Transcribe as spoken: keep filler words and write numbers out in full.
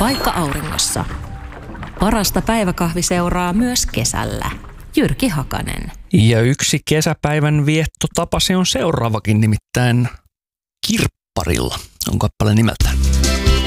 Paikka auringossa. Parasta päiväkahvi seuraa myös kesällä. Jyrki Hakanen. Ja yksi kesäpäivän viettotapa se on seuraavakin, nimittäin kirpparilla on kappale nimeltään.